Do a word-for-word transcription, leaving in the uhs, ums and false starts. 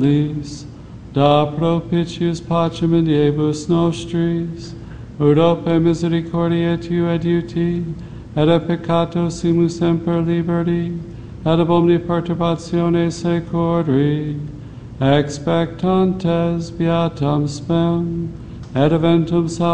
da propitius pacem in diebus nostris, ut ope misericordiae Tui adiuti, et a peccato simus semper liberti, et ab omni perturbatione securi, expectantes beatam spem, et eventum salvationem